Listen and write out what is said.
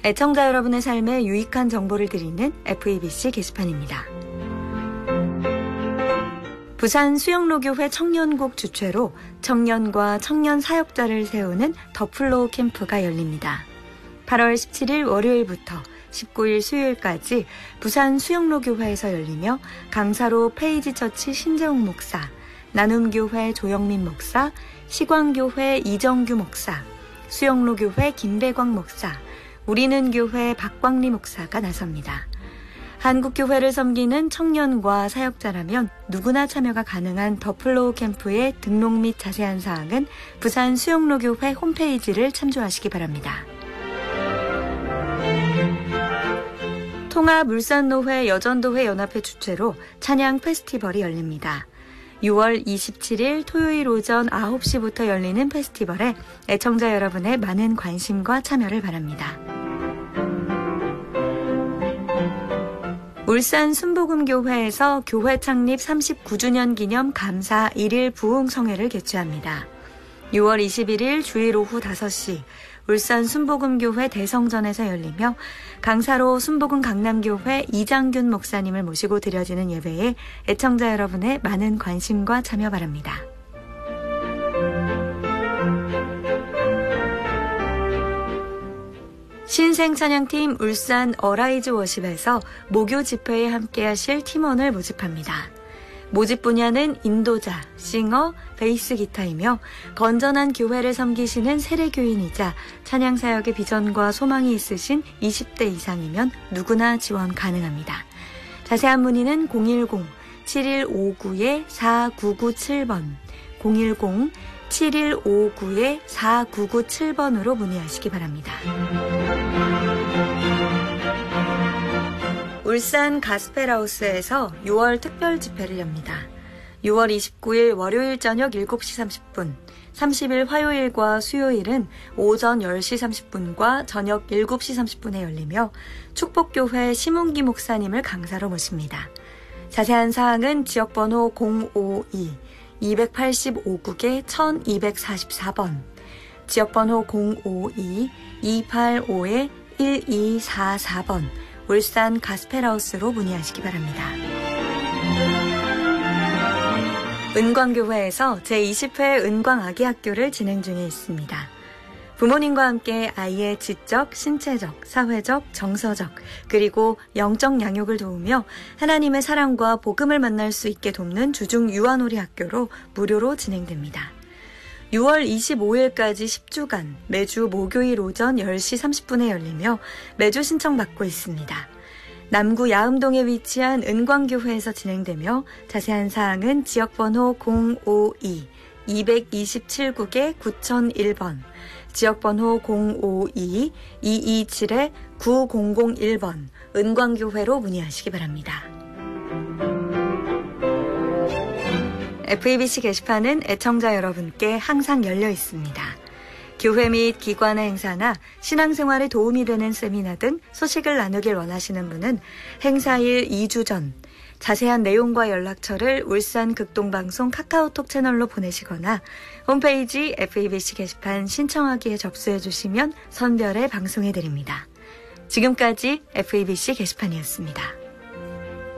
애청자 여러분의 삶에 유익한 정보를 드리는 FEBC 게시판입니다. 부산 수영로교회 청년국 주최로 청년과 청년 사역자를 세우는 더 플로우 캠프가 열립니다. 8월 17일 월요일부터 19일 수요일까지 부산 수영로교회에서 열리며 강사로 페이지처치 신재웅 목사, 나눔교회 조영민 목사, 시광교회 이정규 목사, 수영로교회 김배광 목사, 우리는교회 박광리 목사가 나섭니다. 한국교회를 섬기는 청년과 사역자라면 누구나 참여가 가능한 더 플로우 캠프의 등록 및 자세한 사항은 부산 수영로교회 홈페이지를 참조하시기 바랍니다. 통합울산노회 여전도회 연합회 주최로 찬양 페스티벌이 열립니다. 6월 27일 토요일 오전 9시부터 열리는 페스티벌에 애청자 여러분의 많은 관심과 참여를 바랍니다. 울산 순복음교회에서 교회 창립 39주년 기념 감사 1일 부흥성회를 개최합니다. 6월 21일 주일 오후 5시 울산 순복음교회 대성전에서 열리며 강사로 순복음 강남교회 이장균 목사님을 모시고 드려지는 예배에 애청자 여러분의 많은 관심과 참여 바랍니다. 신생찬양팀 울산 어라이즈 워십에서 목요 집회에 함께하실 팀원을 모집합니다. 모집 분야는 인도자, 싱어, 베이스 기타이며 건전한 교회를 섬기시는 세례교인이자 찬양사역의 비전과 소망이 있으신 20대 이상이면 누구나 지원 가능합니다. 자세한 문의는 010-7159-4997번, 010-7159-4997번으로 문의하시기 바랍니다. 울산 가스펠하우스에서 6월 특별 집회를 엽니다. 6월 29일 월요일 저녁 7시 30분, 30일 화요일과 수요일은 오전 10시 30분과 저녁 7시 30분에 열리며 축복교회 심은기 목사님을 강사로 모십니다. 자세한 사항은 지역번호 052-285국에 1244번, 지역번호 052-285-1244번, 울산 가스펠하우스로 문의하시기 바랍니다. 은광교회에서 제20회 은광아기학교를 진행 중에 있습니다. 부모님과 함께 아이의 지적, 신체적, 사회적, 정서적, 그리고 영적 양육을 도우며 하나님의 사랑과 복음을 만날 수 있게 돕는 주중 유아놀이 학교로 무료로 진행됩니다. 6월 25일까지 10주간 매주 목요일 오전 10시 30분에 열리며 매주 신청받고 있습니다. 남구 야음동에 위치한 은광교회에서 진행되며 자세한 사항은 지역번호 052-227국에 9001번, 지역번호 052-227-9001번, 은광교회로 문의하시기 바랍니다. FEBC 게시판은 애청자 여러분께 항상 열려 있습니다. 교회 및 기관의 행사나 신앙생활에 도움이 되는 세미나 등 소식을 나누길 원하시는 분은 행사일 2주 전 자세한 내용과 연락처를 울산 극동방송 카카오톡 채널로 보내시거나 홈페이지 FEBC 게시판 신청하기에 접수해 주시면 선별해 방송해드립니다. 지금까지 FEBC 게시판이었습니다.